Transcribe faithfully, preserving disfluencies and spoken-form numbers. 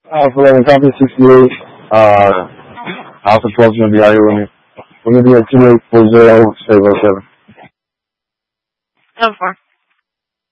Alpha eleven, copy sixty-eight. Uh, Alpha twelve is going to be out here with me. We're going to be at two eight four zero, stay oh seven. Oh, four.